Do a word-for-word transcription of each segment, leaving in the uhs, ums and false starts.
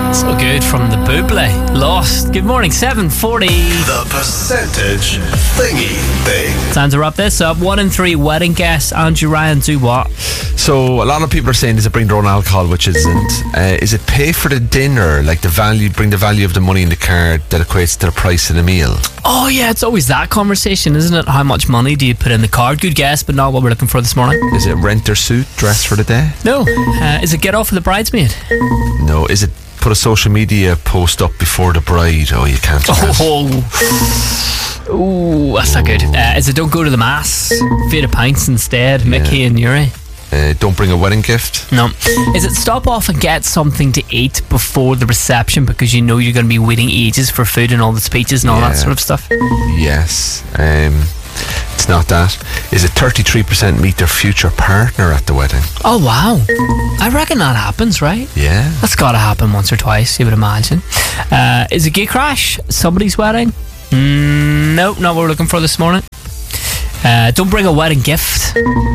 So good from the Buble. Lost. Good morning, seven forty. The percentage thingy thing. Time to wrap this up. One in three wedding guests. Andrew Ryan, do what? So a lot of people are saying, is it bring their own alcohol, which isn't. Uh, is it pay for the dinner, like the value, bring the value of the money in the card that equates to the price of the meal? Oh yeah, it's always that conversation, isn't it? How much money do you put in the card? Good guess, but not what we're looking for this morning. Is it rent their suit, dress for the day? No. Uh, is it get off with the bridesmaid? No. Is it put a social media post up before the bride? Oh, you can't do that. Oh, Ooh, that's not good. Uh, is it don't go to the mass? Feed a pints instead, Mickey and Yuri? Uh, don't bring a wedding gift? No. Is it stop off and get something to eat before the reception because you know you're going to be waiting ages for food and all the speeches and all Yeah. that sort of stuff? Yes. Um, it's not that. Is it thirty-three percent meet their future partner at the wedding? Oh wow, I reckon that happens, right? Yeah. That's got to happen once or twice, you would imagine. Uh, is it gate crash? Somebody's wedding? Mm, nope, not what we're looking for this morning. Uh, don't bring a wedding gift.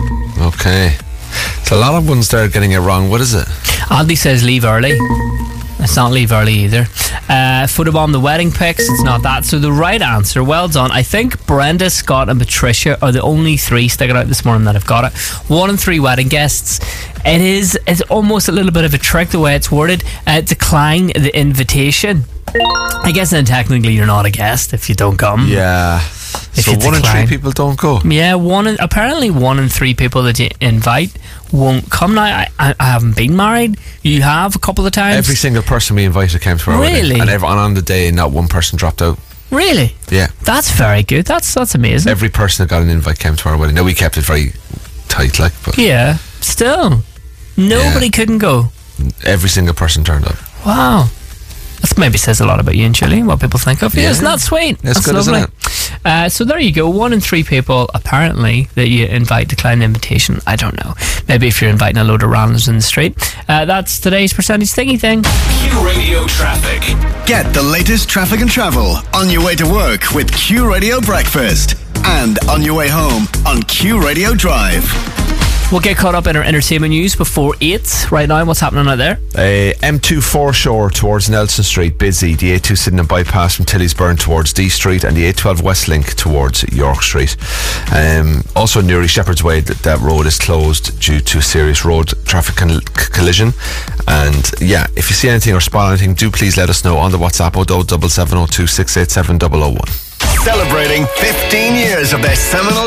Okay. So a lot of ones there are getting it wrong. What is it? Andy says leave early. It's not leave early either. Uh, photobomb the wedding pics. It's not that. So the right answer, well done. I think Brenda, Scott and Patricia are the only three sticking out this morning that have got it. One in three wedding guests. It is it's almost a little bit of a trick the way it's worded. Uh, decline the invitation. I guess then technically you're not a guest if you don't come. Yeah. If so you one in decline. three people don't go. Yeah, one in, apparently one in three people that you invite won't come. Now, I, I, I haven't been married. You have a couple of times. Every single person we invited came to our Really? wedding. And everyone on the day, not one person dropped out. Really? Yeah. That's very good. That's that's amazing. Every person that got an invite came to our wedding. Now, we kept it very tight, like, but Yeah, still. Nobody Yeah. couldn't go. every single person turned up. Wow. That maybe says a lot about you and Julie, what people think of you. Yeah. Isn't that sweet? That's good, lovely. isn't Uh, so there you go. One in three people, apparently, that you invite decline the invitation. I don't know. Maybe if you're inviting a load of randoms in the street. Uh, that's today's percentage thingy thing. Q Radio Traffic. Get the latest traffic and travel on your way to work with Q Radio Breakfast and on your way home on Q Radio Drive. We'll get caught up in our entertainment news before eight. Right now, what's happening out there? Uh, M two foreshore towards Nelson Street, busy. The A two Sydenham bypass from Tilliesburn towards D Street, and the A twelve West Link towards York Street. Um, also, Newry Shepherd's Way, that, that road is closed due to a serious road traffic con- c- collision. And yeah, if you see anything or spot anything, do please let us know on the WhatsApp oh seven seven oh two six eight seven oh oh one. Celebrating fifteen years of their seminal